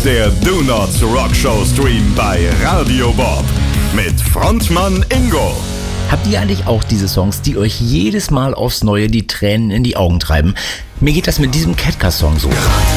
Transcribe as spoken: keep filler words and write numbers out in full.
der Do Not Rock Show Stream bei Radio Bob mit Frontmann Ingo. Habt ihr eigentlich auch diese Songs, die euch jedes Mal aufs Neue die Tränen in die Augen treiben? Mir geht das mit diesem Ketka-Song so.